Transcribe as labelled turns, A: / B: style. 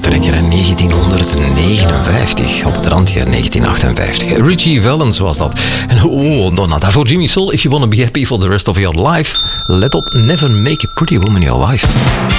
A: verrekken, 1959, op het randje 1958. Richie Valens was dat. En daarvoor Jimmy Soul, If You Wanna Be Happy for the Rest of Your Life. Let op, never make a pretty woman your wife.